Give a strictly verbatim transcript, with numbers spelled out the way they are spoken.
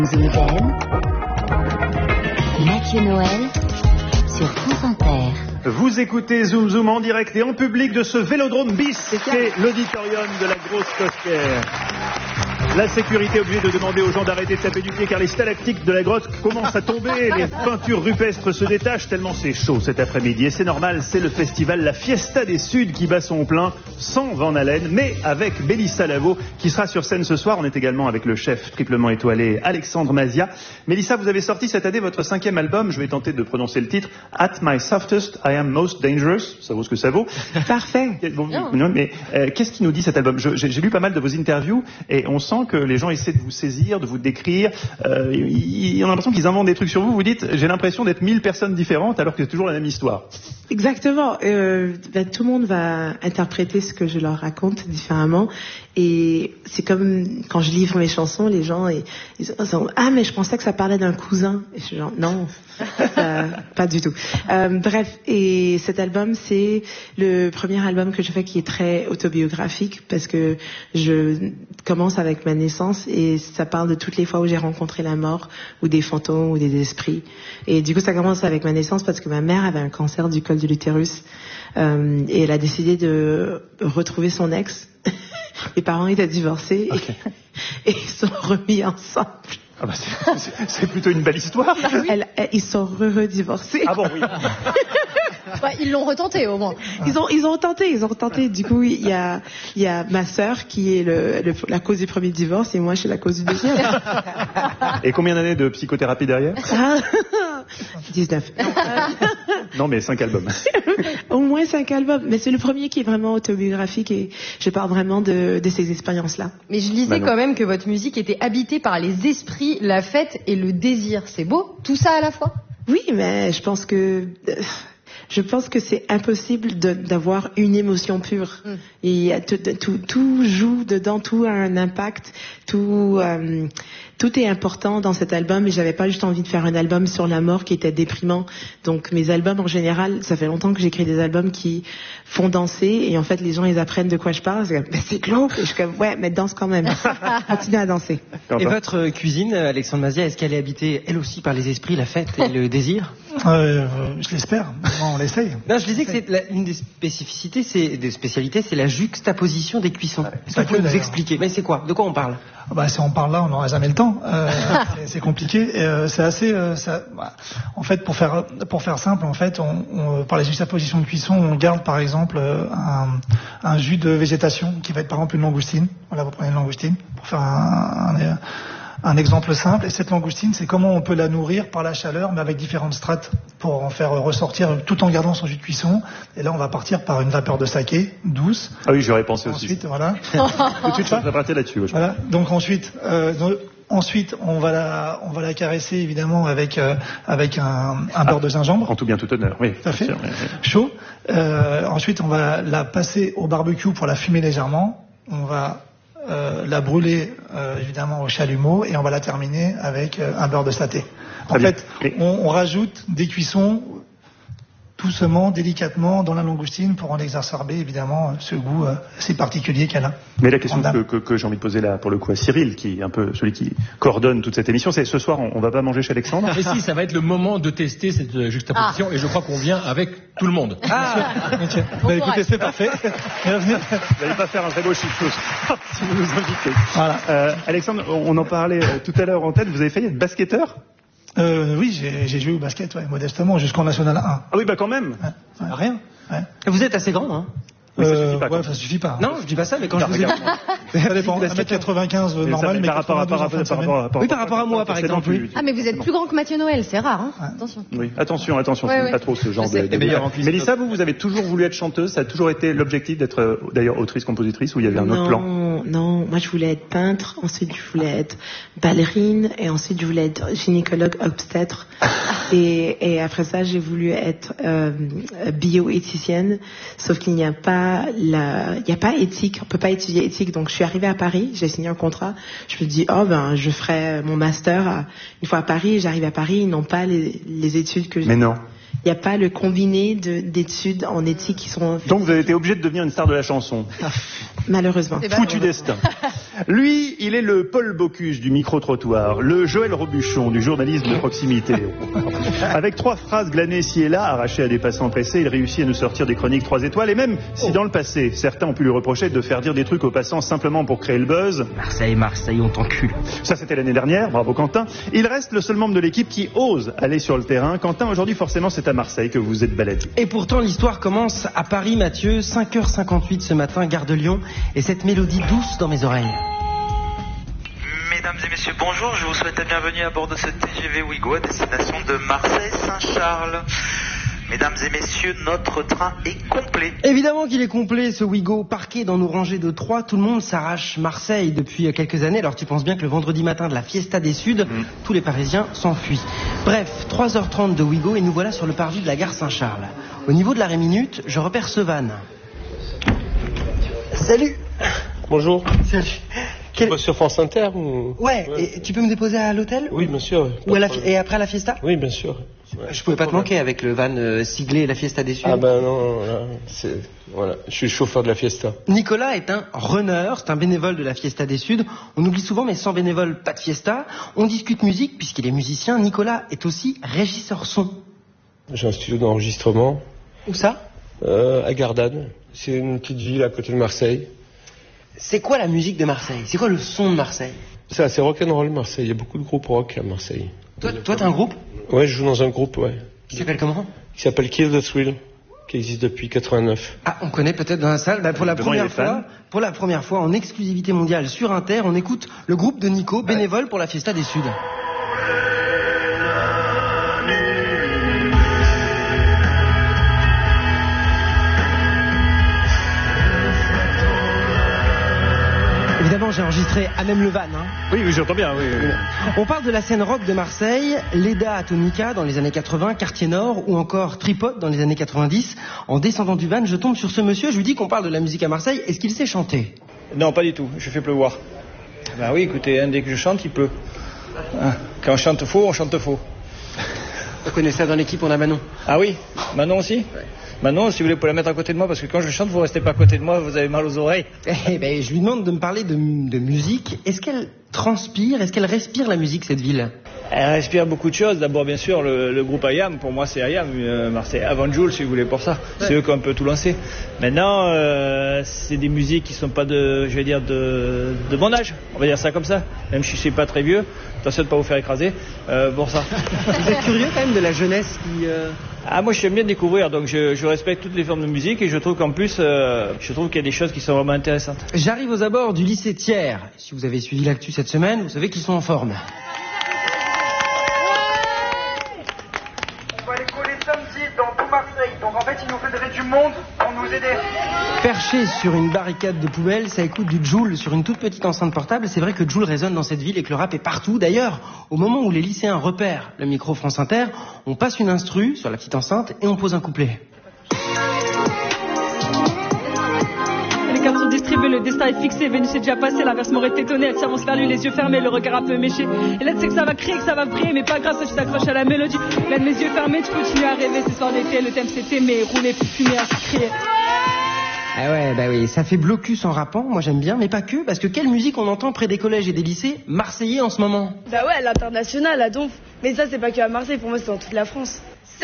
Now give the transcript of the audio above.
The Weekend, Mathieu Noël sur France Inter. Vous écoutez Zoom Zoom en direct et en public de ce Vélodrome bis, c'est l'auditorium de la Grosse Cosquer. La sécurité est obligée de demander aux gens d'arrêter de taper du pied car les stalactites de la grotte commencent à tomber, les peintures rupestres se détachent tellement c'est chaud cet après-midi. Et c'est normal, c'est le festival La Fiesta des Suds qui bat son plein, sans Van Halen, mais avec Mélissa Lavo qui sera sur scène ce soir. On est également avec le chef triplement étoilé Alexandre Mazia. Mélissa, vous avez sorti cette année votre cinquième album, je vais tenter de prononcer le titre, At My Softest, I Am Most Dangerous. Ça vaut ce que ça vaut. Parfait. Bon, non, mais euh, qu'est-ce qui nous dit cet album? je, j'ai, j'ai lu pas mal de vos interviews et on sent que les gens essaient de vous saisir, de vous décrire. Euh, on a l'impression qu'ils inventent des trucs sur vous. Vous dites, j'ai l'impression d'être mille personnes différentes alors que c'est toujours la même histoire. Exactement. Euh, ben, tout le monde va interpréter ce que je leur raconte différemment. Et c'est comme quand je livre mes chansons, les gens ils, ils sont ah mais je pensais que ça parlait d'un cousin. Et je suis genre non, ça, pas du tout. Euh, bref, et cet album c'est le premier album que je fais qui est très autobiographique parce que je commence avec ma naissance et ça parle de toutes les fois où j'ai rencontré la mort ou des fantômes ou des esprits. Et du coup ça commence avec ma naissance parce que ma mère avait un cancer du col de l'utérus euh, et elle a décidé de retrouver son ex. Les parents étaient divorcés okay. et, et ils sont remis ensemble. Ah bah c'est, c'est, c'est plutôt une belle histoire. Bah oui. elle, elle, ils sont re-redivorcés. Ah bon, oui. Bah, ils l'ont retenté au moins. Ils ont, ils ont tenté, ils ont tenté. Du coup, il y a, il y a ma sœur qui est le, le, la cause du premier divorce et moi, je suis la cause du deuxième. Et combien d'années de psychothérapie derrière? Ah, dix-neuf. Non, mais cinq albums. Au moins cinq albums. Mais c'est le premier qui est vraiment autobiographique et je parle vraiment de, de ces expériences-là. Mais je lisais bah quand même que votre musique était habitée par les esprits, la fête et le désir. C'est beau, tout ça à la fois? Oui, mais je pense que... Je pense que c'est impossible de, d'avoir une émotion pure. Mm. Et tout, tout, tout joue dedans, tout a un impact, tout, euh, tout est important dans cet album. Et j'avais pas juste envie de faire un album sur la mort qui était déprimant. Donc mes albums en général, ça fait longtemps que j'écris des albums qui font danser. Et en fait, les gens ils apprennent de quoi je parle. C'est comme, mais c'est glauque. Et je suis comme, ouais, mais danse quand même. Continue à danser. Et votre cuisine, Alexandre Mazia, est-ce qu'elle est habitée elle aussi par les esprits, la fête et le désir? euh, Je l'espère. On l'essaye. Non, je disais que c'est la, une des spécificités, c'est des spécialités, c'est la juxtaposition des cuissons. Ouais, est-ce que vous pouvez nous expliquer? Mais c'est quoi? De quoi on parle? Bah, si on parle là, on n'aura jamais le temps. Euh, c'est, c'est compliqué. Et, euh, c'est assez. Euh, ça, bah, en fait, pour faire pour faire simple, en fait, on, on, par la juxtaposition de cuisson, on garde par exemple un, un jus de végétation qui va être par exemple une langoustine. Voilà, vous prenez une langoustine pour faire un, un, un Un exemple simple, et cette langoustine, c'est comment on peut la nourrir par la chaleur, mais avec différentes strates, pour en faire ressortir tout en gardant son jus de cuisson. Et là, on va partir par une vapeur de saké, douce. Ah oui, j'aurais pensé ensuite, aussi. Voilà. Tout de suite, je vais partir là-dessus. Ouais, je voilà. Donc ensuite, euh, donc, ensuite, on va la, on va la caresser évidemment avec euh, avec un, un beurre ah, de gingembre. En tout bien tout honneur, oui. Tout à fait. Sûr, oui, oui. Chaud. Euh, ensuite, on va la passer au barbecue pour la fumer légèrement. On va Euh, la brûler euh, évidemment au chalumeau et on va la terminer avec euh, un beurre de saté. En Très fait, on, on rajoute des cuissons doucement, délicatement dans la langoustine pour en exacerber évidemment ce goût euh, assez particulier qu'elle a. Mais la question que, que, que j'ai envie de poser là pour le coup à Cyril, qui est un peu celui qui coordonne toute cette émission, c'est ce soir on, on va pas manger chez Alexandre? Mais si, ça va être le moment de tester cette juxtaposition ah. et je crois qu'on vient avec tout le monde. Ah, okay. Bon bah, écoutez, c'est parfait. Vous n'allez pas faire un très beau chic si vous nous invitez. Voilà. Euh, Alexandre, on en parlait tout à l'heure en tête, vous avez failli être basketteur? Euh, oui, j'ai, j'ai joué au basket, ouais, modestement, jusqu'en National un. Ah oui, bah quand même. Ouais, ouais. Rien. Ouais. Vous êtes assez grand, hein? Oui, ça euh, suffit pas. Ouais, ça suffit pas. Non, je dis pas ça, mais quand je vous ai vu... Ça dépend. un mètre quatre-vingt-quinze normal, mais par rapport à, par rapport à, par rapport oui, par rapport à moi, par exemple. Ah, mais vous êtes plus grand que Mathieu Noël, c'est rare, hein? Ouais. Attention. Oui, attention, attention, ouais, c'est ouais. pas trop ce genre de... de... Mélissa, vous, vous avez toujours voulu être chanteuse, ça a toujours été l'objectif d'être, d'ailleurs, autrice-compositrice, ou il y avait un non, autre plan? Non, moi je voulais être peintre, ensuite je voulais être ballerine, et ensuite je voulais être gynécologue obstétre. et, et après ça, j'ai voulu être euh, bioéthicienne, sauf qu'il n'y a pas la, il n'y a pas éthique, on peut pas étudier éthique. Donc je suis arrivée à Paris, j'ai signé un contrat. Je me dis oh ben je ferai mon master à, une fois à Paris. J'arrive à Paris, ils n'ont pas les, les études que j'ai. Mais non. Il n'y a pas le combiné de, d'études en éthique qui sont... Donc vous avez été obligé de devenir une star de la chanson. Malheureusement. Foutu destin. Lui, il est le Paul Bocuse du micro-trottoir, le Joël Robuchon du journalisme de proximité. Avec trois phrases glanées ici et là, arrachées à des passants pressés, il réussit à nous sortir des chroniques trois étoiles. Et même si dans le passé, certains ont pu lui reprocher de faire dire des trucs aux passants simplement pour créer le buzz. Marseille, Marseille, on t'encule. Ça, c'était l'année dernière. Bravo Quentin. Il reste le seul membre de l'équipe qui ose aller sur le terrain. Quentin, aujourd'hui, forcément, c'est à Marseille que vous vous êtes baladé. Et pourtant, l'histoire commence à Paris, Mathieu, cinq heures cinquante-huit ce matin, gare de Lyon, et cette mélodie douce dans mes oreilles. Mesdames et messieurs, bonjour, je vous souhaite la bienvenue à bord de ce T G V Ouigo à destination de Marseille-Saint-Charles. Mesdames et messieurs, notre train est complet. Évidemment qu'il est complet, ce Ouigo, parqué dans nos rangées de trois. Tout le monde s'arrache Marseille depuis quelques années. Alors tu penses bien que le vendredi matin de la Fiesta des Suds, mmh. tous les Parisiens s'enfuient. Bref, trois heures trente de Ouigo et nous voilà sur le parvis de la gare Saint-Charles. Au niveau de l'arrêt minute, je repère Sevan. Salut. Bonjour. Salut. Tu bosses sur France Inter ou... Ouais, ouais, et tu peux me déposer à l'hôtel? Oui, bien sûr. Ou à la fi- et après à la Fiesta? Oui, bien sûr. Ouais, je pouvais pas te manquer avec le van euh, siglé La Fiesta des Suds. Ah ben non, là, c'est... voilà, je suis chauffeur de la Fiesta. Nicolas est un runner, c'est un bénévole de la Fiesta des Suds. On oublie souvent, mais sans bénévole, pas de fiesta. On discute musique, puisqu'il est musicien. Nicolas est aussi régisseur son. J'ai un studio d'enregistrement. Où ça? euh, À Gardanne. C'est une petite ville à côté de Marseille. C'est quoi la musique de Marseille? C'est quoi le son de Marseille? C'est assez rock'n'roll, Marseille. Il y a beaucoup de groupes rock à Marseille. Toi, toi t'as un groupe? Ouais, je joue dans un groupe, ouais. Qui s'appelle comment? Qui s'appelle Kill the Thrill, qui existe depuis quatre-vingt-neuf. Ah, on connaît peut-être dans la salle. Bah, pour la première fois, pour la première fois, en exclusivité mondiale sur Inter, on écoute le groupe de Nico, bénévole pour la Fiesta des Suds. Évidemment, j'ai enregistré à même le van. Hein. Oui, oui, j'entends bien. Oui, oui. On parle de la scène rock de Marseille, Leda Atomica dans les années quatre-vingts, Quartier Nord ou encore Tripod dans les années quatre-vingt-dix. En descendant du van, je tombe sur ce monsieur, je lui dis qu'on parle de la musique à Marseille. Est-ce qu'il sait chanter? Non, pas du tout. Je fais pleuvoir. Ben oui, écoutez, hein, dès que je chante, il pleut. Hein, quand on chante faux, on chante faux. On connaît ça dans l'équipe, on a Manon. Ah oui? Manon aussi? Ouais. Manon, si vous voulez, vous pouvez la mettre à côté de moi, parce que quand je chante, vous restez pas à côté de moi, vous avez mal aux oreilles. Eh ben, je lui demande de me parler de, de musique. Est-ce qu'elle transpire, est-ce qu'elle respire la musique, cette ville? Elle respire beaucoup de choses. D'abord, bien sûr, le, le groupe I A M, pour moi, c'est I A M, euh, Marseille. Avant Jules, si vous voulez, pour ça. Ouais. C'est eux qui ont un peu tout lancé. Maintenant, euh, c'est des musiques qui sont pas de, je vais dire, de, de mon âge. On va dire ça comme ça. Même si je suis pas très vieux. Attention de pas vous faire écraser. Euh, pour ça. Vous êtes curieux, quand même, de la jeunesse qui... Euh... Ah, moi, j'aime bien découvrir. Donc, je, je respecte toutes les formes de musique et je trouve qu'en plus, euh, je trouve qu'il y a des choses qui sont vraiment intéressantes. J'arrive aux abords du lycée Thiers. Si vous avez suivi l'actu cette semaine, vous savez qu'ils sont en forme. On va les coller samedi dans tout Marseille. Donc en fait, il nous faudrait du monde pour nous aider. Perché sur une barricade de poubelle, ça écoute du Jul sur une toute petite enceinte portable. C'est vrai que Jul résonne dans cette ville et que le rap est partout. D'ailleurs, au moment où les lycéens repèrent le micro France Inter, on passe une instru sur la petite enceinte et on pose un couplet. Les cartes sont distribuées, le destin est fixé. Vénus est déjà passé, l'inverse m'aurait étonné. Elle s'avance vers lui, les yeux fermés, le regard un peu méché. Et là, tu sais que ça va crier, que ça va briller, mais pas grave, ça tu t'accroches à la mélodie. Là, mes yeux fermés, tu continues à rêver. Ce soir d'été, le thème c'est aimer, rouler, puis fumer, à se crier. Ah ouais, bah oui, ça fait blocus en rappant, moi j'aime bien, mais pas que, parce que quelle musique on entend près des collèges et des lycées marseillais en ce moment? Bah ouais, l'international, à Donf. Mais ça, c'est pas que à Marseille, pour moi, c'est dans toute la France.